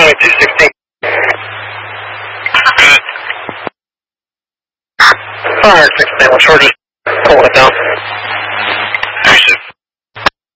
runway 216. Good. Fire 16, we'll shorty. Pull it down.